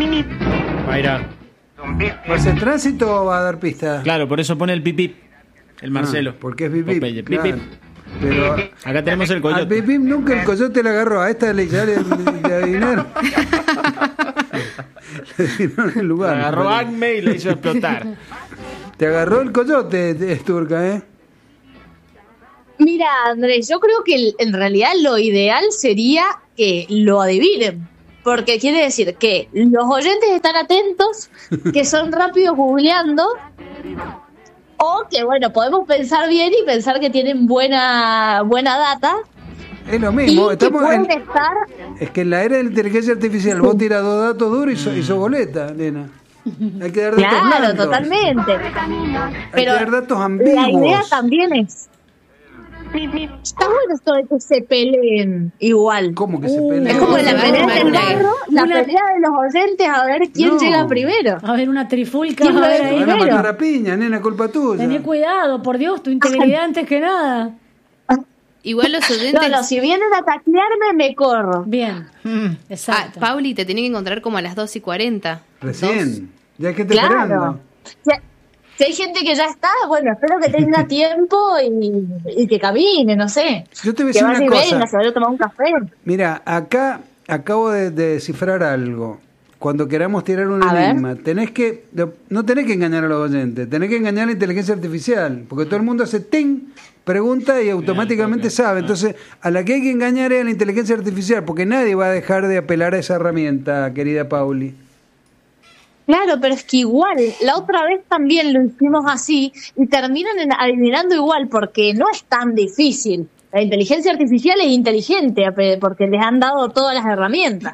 Mayra. ¿Va a ser tránsito o va a dar pista? Claro, por eso pone el pipip. El Marcelo. Porque es pipip. Popeye, Claro. pipip. Pero Acá tenemos el al coyote. pipip nunca el coyote le agarró. A esta le sale de adivinar. Le adivinó en el lugar. Agarró Acme y le hizo explotar. Te agarró el coyote, Turca, ¿eh? Mira, Andrés, yo creo que en realidad lo ideal sería que lo adivinen. Porque quiere decir que los oyentes están atentos, que son rápidos googleando, o que, bueno, podemos pensar bien y pensar que tienen buena data. Es lo mismo. Y que pueden estar... Es que en la era de la inteligencia artificial vos tirás 2 datos duros y sos boleta, nena. Hay que dar datos Claro, blandos. totalmente. Hay que dar datos ambiguos. La idea también es... Está bueno esto de que se peleen igual. ¿Cómo que se peleen? Es como la pelea del barro, la Una- pelea de los oyentes a ver quién No. llega primero. A ver, una trifulca. ¿Quién A va ver a ahí. Van a primero? matar a piña, nena, culpa tuya. Tené cuidado, por Dios, tu integridad antes que nada. Igual los oyentes... No, si vienen a taclearme, me corro. Bien, exacto. Pauli, te tiene que encontrar como a las 2:40. Recién. Ya hay gente Claro. esperando. Si hay gente que ya está, bueno, espero que tenga tiempo y que camine, no sé. Yo te voy a Que decir vaya una y cosa. venga, se vaya a tomar un café. Mira, acá acabo de descifrar algo. Cuando queramos tirar un A ver. enigma, no tenés que engañar a los oyentes, tenés que engañar a la inteligencia artificial, porque todo el mundo hace ting, pregunta y automáticamente sabe. Entonces, a la que hay que engañar es a la inteligencia artificial, porque nadie va a dejar de apelar a esa herramienta, querida Pauli. Claro, pero es que igual, la otra vez también lo hicimos así y terminan adivinando igual porque no es tan difícil. La inteligencia artificial es inteligente porque les han dado todas las herramientas.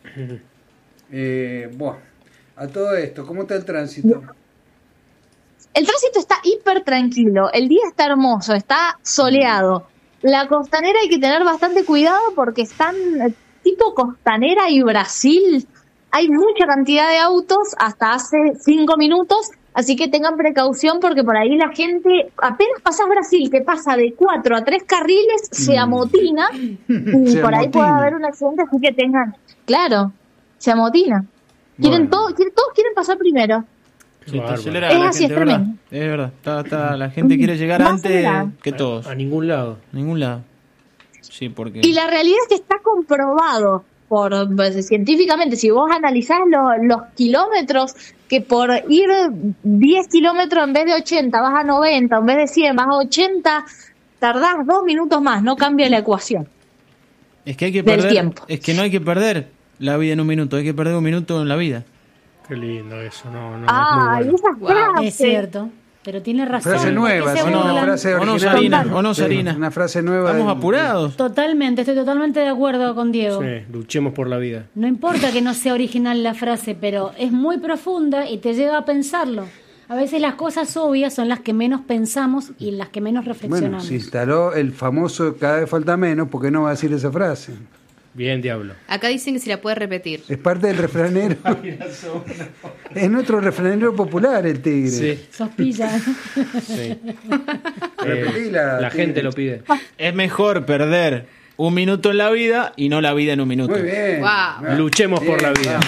A todo esto, ¿cómo está el tránsito? El tránsito está hiper tranquilo, el día está hermoso, está soleado. La costanera hay que tener bastante cuidado porque están tipo Costanera y Brasil. Hay mucha cantidad de autos hasta hace 5 minutos, así que tengan precaución porque por ahí la gente, apenas pasas Brasil, que pasa de 4 a 3 carriles, se amotina y Se por ahí puede amotina. haber un accidente, así que tengan, claro, se amotina. Quieren Bueno. todos quieren pasar primero. Sí, está Bárbaro. acelerada Es la así, gente, es ¿verdad? tremendo. Es verdad. La gente quiere llegar Más antes acelerada. que todos. A ningún lado. Ningún lado. Sí, porque... Y la realidad es que está comprobado científicamente, si vos analizás los kilómetros, que por ir 10 kilómetros en vez de 80 vas a 90, en vez de 100 vas a 80, tardás 2 minutos más, no cambia la ecuación. Es que hay que del perder... tiempo. Es que no hay que perder la vida en un minuto, hay que perder un minuto en la vida. Qué lindo eso, no, es muy Ah, y bueno. esas Wow. frases. Es cierto, pero tiene razón. Frase nueva, ¿por qué se sí, una burlan? frase ¿O no, original. Sarina? ¿O no, Sí, Sarina? una frase nueva. Estamos de- apurados. Totalmente, estoy totalmente de acuerdo con Diego. Sí, luchemos por la vida. No importa que no sea original la frase, pero es muy profunda y te lleva a pensarlo. A veces las cosas obvias son las que menos pensamos y las que menos Bueno, reflexionamos. se instaló el famoso cada vez falta menos, ¿por qué no va a decir esa frase? Bien, diablo. Acá dicen que se la puede repetir. Es parte del refranero. Es nuestro refranero popular el tigre. Sí, Sos pilla. sí. Repetila, La tigre. gente lo pide. Es mejor perder un minuto en la vida y no la vida en un minuto. Muy bien. Wow. Luchemos por la vida.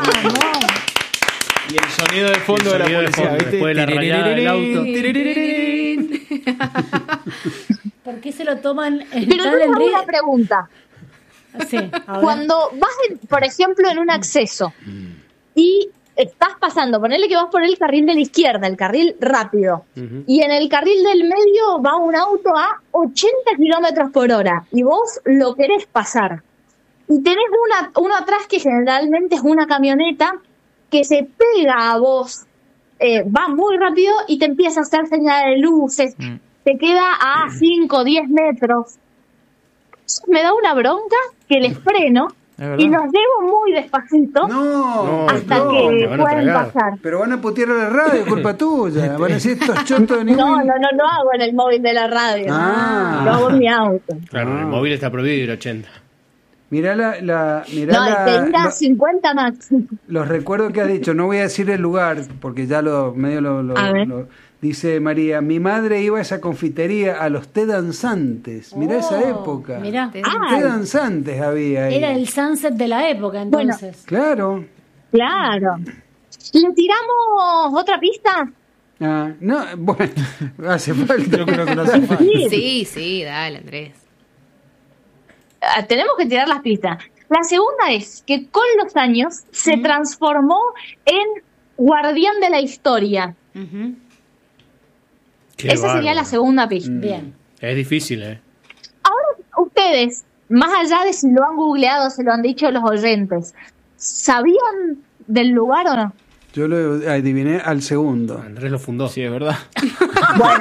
Y el sonido de fondo de El la sonido de policía, fondo, ¿viste? después de la rayada del auto. Tiririrín. ¿Por qué se lo toman en Pero yo tal te hago enrique? una pregunta. Sí, a ver. Cuando vas, por ejemplo, en un acceso y estás pasando, ponele que vas por el carril de la izquierda, el carril rápido, Ujú. y en el carril del medio va un auto a 80 kilómetros por hora y vos lo querés pasar. Y tenés uno atrás que generalmente es una camioneta que se pega a vos, va muy rápido y te empieza a hacer señal de luces, te queda a 5 o 10 metros. Me da una bronca que les freno Es verdad. y los llevo muy despacito No, hasta no, que te van a pueden tragar. pasar. pero van a putear a la radio, culpa tuya. Van a decir estos chotos de ningún... No hago en el móvil de la radio. Ah. Lo hago en mi auto. Claro, en el móvil está prohibido ir a 80. Mirá No, te irá a 50 máximo. los recuerdos que has dicho. No voy a decir el lugar, porque ya lo A ver. dice María, mi madre iba a esa confitería, a los té danzantes. Mirá esa época. Mirá, Té danzantes había ahí. era el sunset de la época entonces. Claro. Claro. ¿Le tiramos otra pista? Ah, no, bueno, hace falta. Yo creo que no hace falta. Sí, dale, Andrés. Tenemos que tirar las pistas. La segunda es que con los años se transformó en guardián de la historia. Ujú. Qué Esa sería bárbaro. la segunda pista. Bien. Es difícil, ¿eh? Ahora, ustedes, más allá de si lo han googleado, se lo han dicho los oyentes, ¿sabían del lugar o no? Yo lo adiviné al segundo. Andrés lo fundó. Sí, es verdad. Bueno,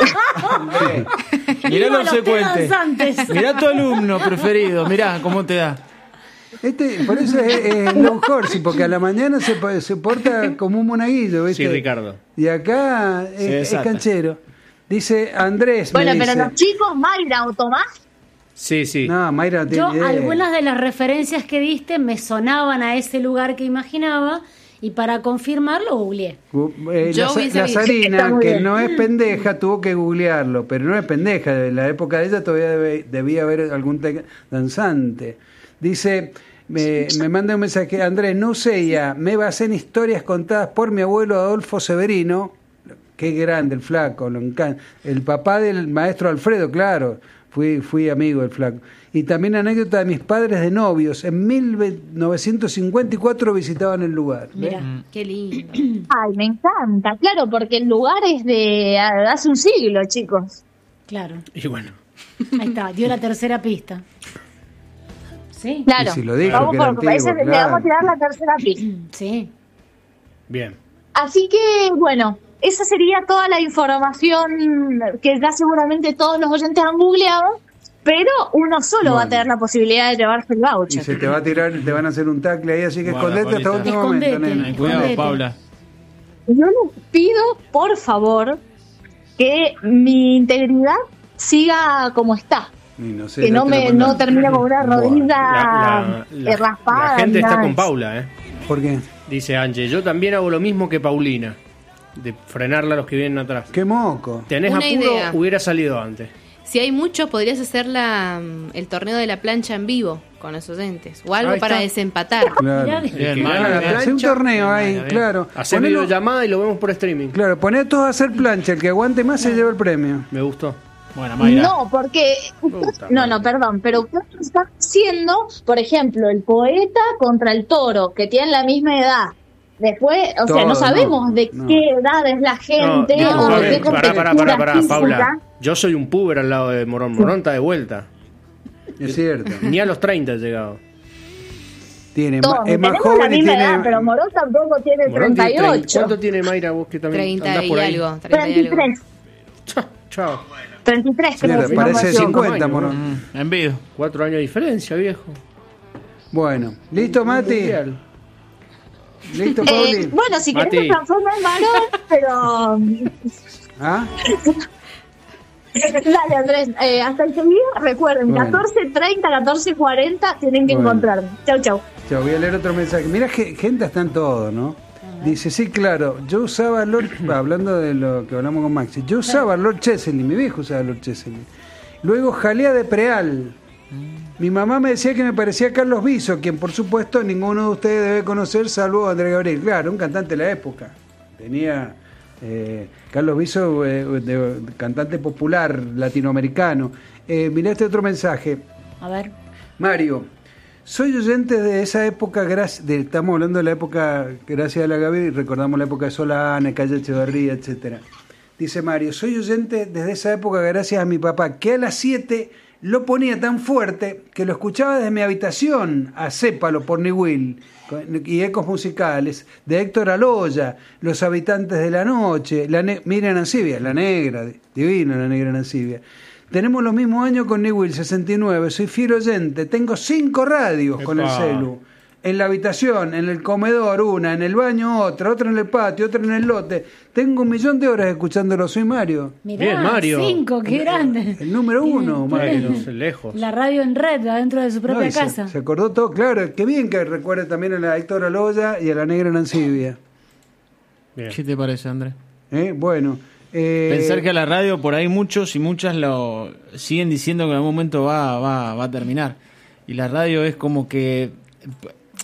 Mirá Viva lo los secuente. danzantes. Mirá tu alumno preferido. Mirá cómo te da. Por eso es low horsey, porque a la mañana se porta como un monaguillo, ¿viste? Sí, Ricardo. Y acá Se es desata. canchero. Dice Andrés. bueno, me pero dice. los chicos, Mayra o Tomás, Sí, sí. No, Mayra no Yo, tiene idea. algunas de las referencias que diste me sonaban a ese lugar que imaginaba y para confirmarlo googleé. Yo hubiese la dicho- Sarina, Está muy que bien. no es pendeja, tuvo que googlearlo, pero no es pendeja. En la época de ella todavía debía haber algún danzante. Dice, me manda un mensaje, Andrés, no sé ya, me basé en historias contadas por mi abuelo Adolfo Severino, qué grande el flaco, lo encanta. El papá del maestro Alfredo, claro, fui amigo del flaco. Y también anécdota de mis padres de novios. En 1954 visitaban el lugar. ¿ves? Mira, Qué lindo. ay, me encanta, claro, porque el lugar es de hace un siglo, chicos. claro. Y bueno. Ahí está, dio la tercera pista. Sí, Claro, Y si lo dijo, vamos que era por ese, antiguo, le claro. vamos a tirar la tercera pista. sí. Bien. Así que, bueno, esa sería toda la información que ya seguramente todos los oyentes han googleado, pero uno solo va a tener la posibilidad de llevarse el Y voucher. se te va a tirar, te van a hacer un tackle ahí, así que Bueno, escondete hasta Paulita. último momento, Escondete. nena. Cuidado, Escondete. Paula. Yo les pido, por favor, que mi integridad siga como está. Y no sé, Que ya no te me lo no mandaron. termine con una Buah. rodilla raspada. la gente ni está nada de con eso. Paula, ¿eh? ¿Por qué? Dice Ángel, yo también hago lo mismo que Paulina. De frenarla a los que vienen atrás. ¡Qué moco! ¿Tenés Una apuro? idea. Hubiera salido antes. Si hay muchos, podrías hacer el torneo de la plancha en vivo con los oyentes. O algo Ahí para está. desempatar. Claro. Mirá, El que Bien, gana Mayra, la bien. Hace un plancha, torneo ahí, bien. claro. Hacer Ponelo- videollamada y lo vemos por streaming. Claro, poné a todos a hacer plancha, el que aguante más se lleva el premio. Me gustó. Bueno, Mayra. No, porque Puta no, madre. perdón, pero ustedes están haciendo, por ejemplo, el poeta contra el toro, que tienen la misma edad. Después, o sea, Todo, no sabemos no, de no. qué edad es la gente No, o de discúlpame, qué pará, contextura física. Paula. Yo soy un puber al lado de Morón. Morón está de vuelta. Es cierto. Ni a los 30 he llegado. Tiene, Todos, es más tenemos joven la y misma tiene. edad, pero Morón tampoco tiene Morón tiene 38. ¿Cuánto tiene Mayra vos que también 30 andás y por ahí? algo. 30 y algo. 33. Chao. 33, creo. Mierda, si no me parece equivoco. 50, Ay, Morón. Envido. 4 años de diferencia, viejo. Bueno, ¿listo, Mati? Mundial. ¿Listo, Pauli? Bueno, si querés Mati. me transformo en varón, pero... ¿Ah? Dale, Andrés, hasta el seguido, recuerden, Bueno. 14:30, 14:40 tienen que Bueno. encontrarme. Chau, chau. Ya voy a leer otro mensaje. Mira, gente está en todo, ¿no? Dice, sí, claro, yo usaba Lord, hablando de lo que hablamos con Maxi, yo usaba Lord Cheseley, mi viejo usaba Lord Cheseley. Luego Jalea de Preal. Mi mamá me decía que me parecía Carlos Viso, quien por supuesto ninguno de ustedes debe conocer, salvo Andrés Gabriel. Claro, un cantante de la época. Tenía Carlos Viso, cantante popular latinoamericano. Mirá este otro mensaje. A ver. Mario, soy oyente de esa época, estamos hablando de la época, gracias a la Gaby, recordamos la época de Solana, Calle Echeverría, etcétera. Dice Mario, soy oyente desde esa época gracias a mi papá, que a las 7 lo ponía tan fuerte que lo escuchaba desde mi habitación, a Cépalo por Niwil, y ecos musicales, de Héctor Aloya, Los habitantes de la noche, Miriam Ancibia, la negra, divina la negra Ancibia. Tenemos los mismos años con Newell, 69. Soy fiel oyente. Tengo 5 radios con el Epa. celu. En la habitación, en el comedor una, en el baño otra en el patio, otra en el lote. Tengo 1.000.000 de horas escuchándolo. Soy Mario. Mirá, Bien, Mario. 5, qué grande. El número 1, Mario. Bueno, lejos. La radio en red, adentro de su No, propia y casa. se acordó todo, claro. Qué bien que recuerde también a la Héctor Aloya y a la negra Nancibia. Bien. ¿Qué te parece, Andrés? Bueno. Pensar que a la radio por ahí muchos y muchas lo siguen diciendo que en algún momento va a terminar. Y la radio es como que...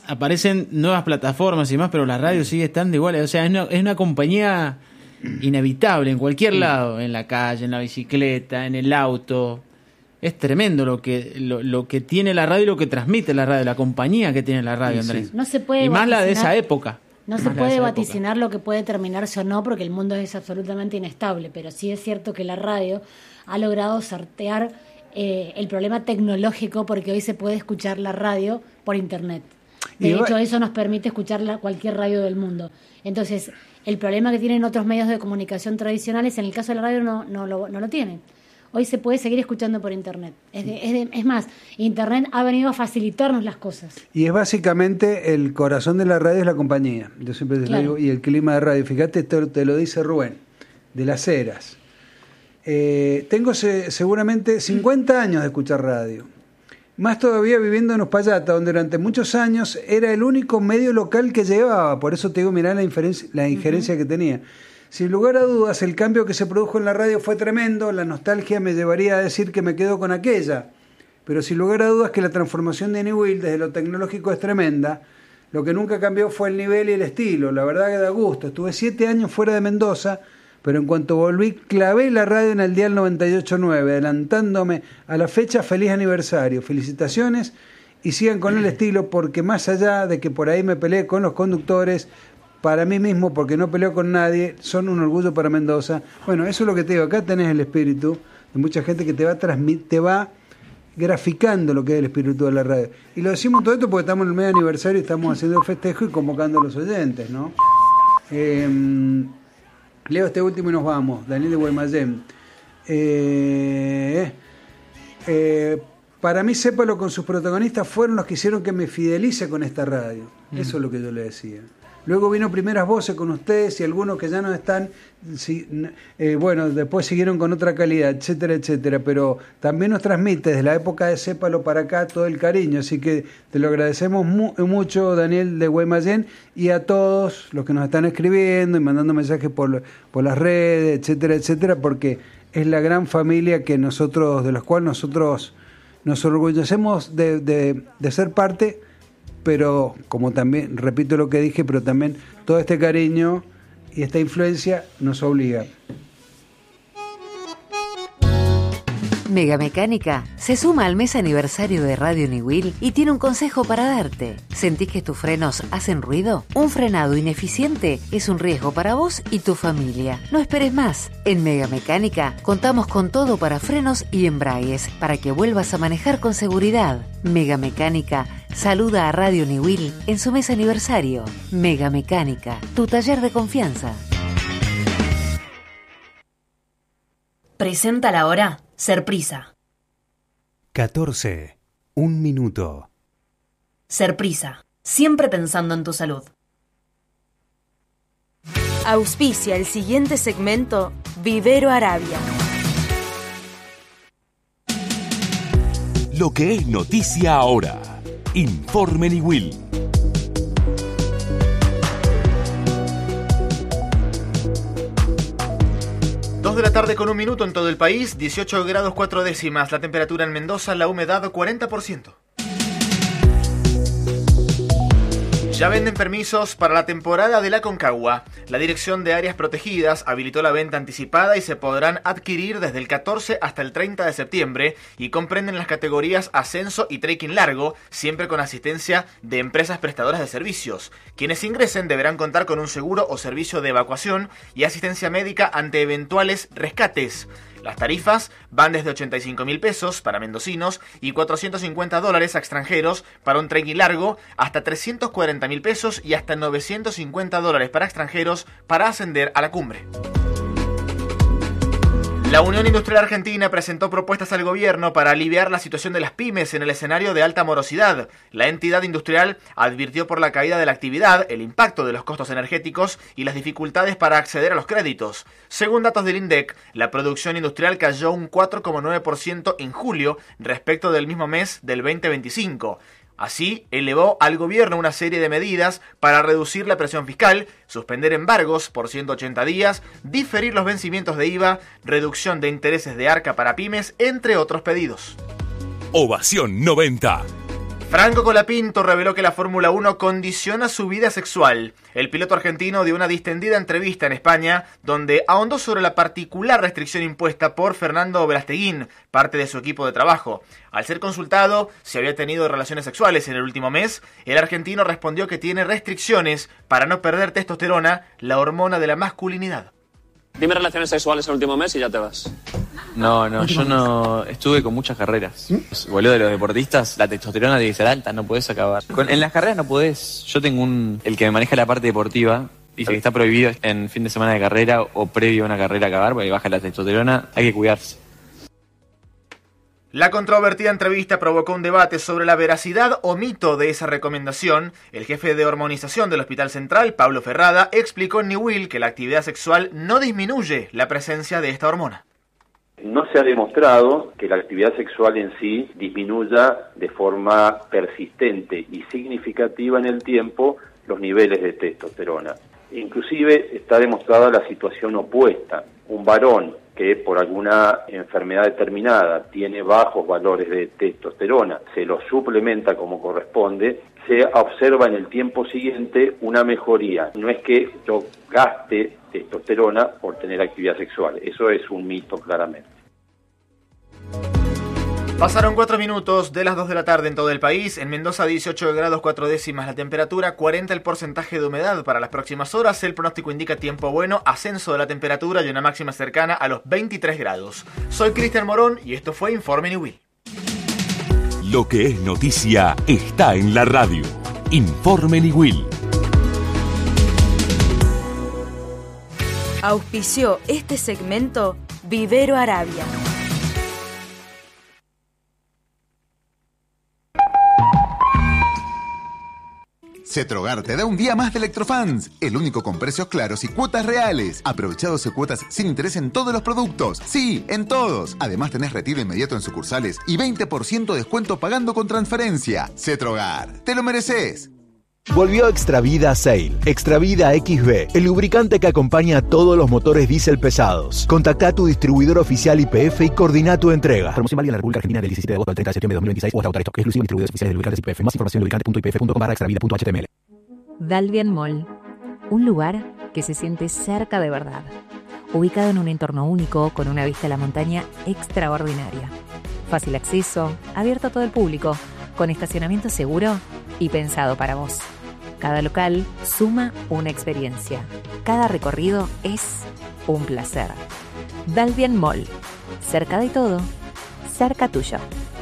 aparecen nuevas plataformas y más, pero la radio sigue estando igual. O sea, es una compañía inevitable en cualquier lado, en la calle, en la bicicleta, en el auto. Es tremendo lo que tiene la radio y lo que transmite la radio, la compañía que tiene la radio, Andrés. No se puede y más la de esa vaticinar- época. No se Más la de puede esa vaticinar lo que puede terminarse o no, porque el mundo es absolutamente inestable, pero sí es cierto que la radio ha logrado sortear el problema tecnológico, porque hoy se puede escuchar la radio por internet. De Y hecho, va- eso nos permite escuchar cualquier radio del mundo. Entonces, el problema que tienen otros medios de comunicación tradicionales, en el caso de la radio no lo tienen. Hoy se puede seguir escuchando por internet. Es más, internet ha venido a facilitarnos las cosas. Y es básicamente el corazón de la radio es la compañía. Yo siempre te lo Claro. digo. Y el clima de radio. Fíjate, esto te lo dice Rubén, de Las Heras. Tengo seguramente 50 años de escuchar radio. Más todavía viviendo en Uspallata, donde durante muchos años era el único medio local que llevaba. Por eso te digo, mirá la injerencia que tenía. Sin lugar a dudas, el cambio que se produjo en la radio fue tremendo. La nostalgia me llevaría a decir que me quedo con aquella. Pero sin lugar a dudas que la transformación de Newell desde lo tecnológico es tremenda. Lo que nunca cambió fue el nivel y el estilo. La verdad que da gusto. Estuve 7 años fuera de Mendoza, pero en cuanto volví, clavé la radio en el dial 98.9, adelantándome a la fecha. Feliz aniversario. Felicitaciones y sigan con el estilo, porque más allá de que por ahí me peleé con los conductores, para mí mismo, porque no peleo con nadie, son un orgullo para Mendoza. Bueno, eso es lo que te digo. Acá tenés el espíritu de mucha gente que te va graficando lo que es el espíritu de la radio. Y lo decimos todo esto porque estamos en el medio aniversario y estamos haciendo el festejo y convocando a los oyentes, ¿no? Leo este último y nos vamos. Daniel de Guaymallén. Para mí, Sépalo con sus protagonistas fueron los que hicieron que me fidelice con esta radio. Eso es lo que yo le decía. Luego vino Primeras Voces con ustedes y algunos que ya no están, bueno, después siguieron con otra calidad, etcétera, etcétera. Pero también nos transmite desde la época de Sépalo para acá todo el cariño. Así que te lo agradecemos mucho, Daniel de Guaymallén, y a todos los que nos están escribiendo y mandando mensajes por las redes, etcétera, etcétera, porque es la gran familia de los cuales nosotros nos orgullecemos de ser parte. Pero como también, repito lo que dije, pero también todo este cariño y esta influencia nos obliga. Megamecánica se suma al mes aniversario de Radio Newell y tiene un consejo para darte. ¿Sentís que tus frenos hacen ruido? Un frenado ineficiente es un riesgo para vos y tu familia. No esperes más. En Megamecánica contamos con todo para frenos y embragues para que vuelvas a manejar con seguridad. Megamecánica saluda a Radio Newell en su mes aniversario. Megamecánica, tu taller de confianza. Presenta la hora Serprisa. 14. 1 minuto. Serprisa, siempre pensando en tu salud. Auspicia el siguiente segmento Vivero Arabia. Lo que es noticia ahora. Informe Newell. 2 de la tarde con 1 minuto en todo el país, 18 grados 4 décimas, la temperatura en Mendoza, la humedad 40%. Ya venden permisos para la temporada de la Aconcagua. La Dirección de Áreas Protegidas habilitó la venta anticipada y se podrán adquirir desde el 14 hasta el 30 de septiembre y comprenden las categorías ascenso y trekking largo, siempre con asistencia de empresas prestadoras de servicios. Quienes ingresen deberán contar con un seguro o servicio de evacuación y asistencia médica ante eventuales rescates. Las tarifas van desde 85.000 pesos para mendocinos y $450 a extranjeros para un trekking largo, hasta 340.000 pesos y hasta $950 para extranjeros para ascender a la cumbre. La Unión Industrial Argentina presentó propuestas al gobierno para aliviar la situación de las pymes en el escenario de alta morosidad. La entidad industrial advirtió por la caída de la actividad, el impacto de los costos energéticos y las dificultades para acceder a los créditos. Según datos del INDEC, la producción industrial cayó un 4,9% en julio respecto del mismo mes del 2025. Así, elevó al gobierno una serie de medidas para reducir la presión fiscal, suspender embargos por 180 días, diferir los vencimientos de IVA, reducción de intereses de ARCA para pymes, entre otros pedidos. Ovación 90. Franco Colapinto reveló que la Fórmula 1 condiciona su vida sexual. El piloto argentino dio una distendida entrevista en España, donde ahondó sobre la particular restricción impuesta por Fernando Verasteguín, parte de su equipo de trabajo. Al ser consultado si había tenido relaciones sexuales en el último mes, el argentino respondió que tiene restricciones para no perder testosterona, la hormona de la masculinidad. Dime relaciones sexuales el último mes y ya te vas. No, yo no estuve con muchas carreras. Boludo, de los deportistas, la testosterona tiene que ser alta, no podés acabar. En las carreras no podés. Yo tengo el que me maneja la parte deportiva, dice que está prohibido en fin de semana de carrera o previo a una carrera acabar, porque baja la testosterona, hay que cuidarse. La controvertida entrevista provocó un debate sobre la veracidad o mito de esa recomendación. El jefe de hormonización del Hospital Central, Pablo Ferrada, explicó en Newell que la actividad sexual no disminuye la presencia de esta hormona. No se ha demostrado que la actividad sexual en sí disminuya de forma persistente y significativa en el tiempo los niveles de testosterona. Inclusive está demostrada la situación opuesta. Un varón que por alguna enfermedad determinada tiene bajos valores de testosterona, se lo suplementa como corresponde, se observa en el tiempo siguiente una mejoría. No es que yo gaste testosterona por tener actividad sexual, eso es un mito claramente. Pasaron 4 minutos de las 2 de la tarde en todo el país. En Mendoza 18 grados 4 décimas la temperatura, 40 el porcentaje de humedad para las próximas horas. El pronóstico indica tiempo bueno, ascenso de la temperatura y una máxima cercana a los 23 grados. Soy Cristian Morón y esto fue Informe Newell. Lo que es noticia está en la radio. Informe Newell. Auspició este segmento Vivero Arabia. Cetrogar te da un día más de Electrofans, el único con precios claros y cuotas reales. Aprovecha 12 cuotas sin interés en todos los productos. Sí, en todos. Además tenés retiro inmediato en sucursales y 20% de descuento pagando con transferencia. Cetrogar, te lo mereces. Volvió Extravida Sail, Extravida XB, el lubricante que acompaña a todos los motores diésel pesados. Contacta a tu distribuidor oficial YPF y coordina tu entrega. Promoción válida en la República Argentina del 17 de agosto al 30 de septiembre de 2026 o hasta agotar stock. Exclusivo en distribuidores oficiales de lubricantes YPF. Más información en lubricante.ipf.com/extravida.html. Dalvian Mall, un lugar que se siente cerca de verdad. Ubicado en un entorno único con una vista a la montaña extraordinaria. Fácil acceso, abierto a todo el público, con estacionamiento seguro y pensado para vos. Cada local suma una experiencia. Cada recorrido es un placer. Dalvian Mall. Cerca de todo, cerca tuyo.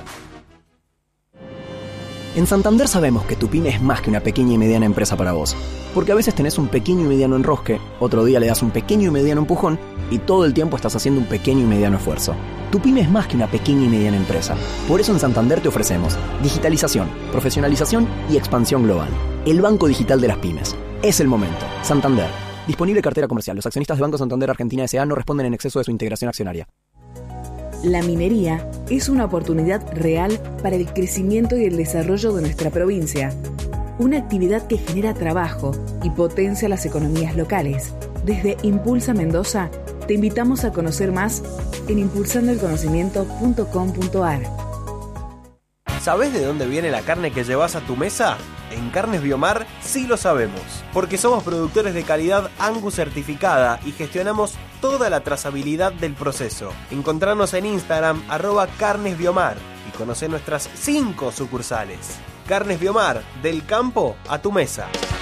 En Santander sabemos que tu pyme es más que una pequeña y mediana empresa para vos. Porque a veces tenés un pequeño y mediano enrosque, otro día le das un pequeño y mediano empujón y todo el tiempo estás haciendo un pequeño y mediano esfuerzo. Tu pyme es más que una pequeña y mediana empresa. Por eso en Santander te ofrecemos digitalización, profesionalización y expansión global. El banco digital de las pymes. Es el momento. Santander. Disponible cartera comercial. Los accionistas de Banco Santander Argentina S.A. no responden en exceso de su integración accionaria. La minería es una oportunidad real para el crecimiento y el desarrollo de nuestra provincia. Una actividad que genera trabajo y potencia las economías locales. Desde Impulsa Mendoza, te invitamos a conocer más en impulsandoelconocimiento.com.ar. ¿Sabés de dónde viene la carne que llevas a tu mesa? En Carnes Biomar sí lo sabemos, porque somos productores de calidad Angus certificada y gestionamos toda la trazabilidad del proceso. Encontrarnos en Instagram @carnesbiomar y conocer nuestras 5 sucursales. Carnes Biomar, del campo a tu mesa.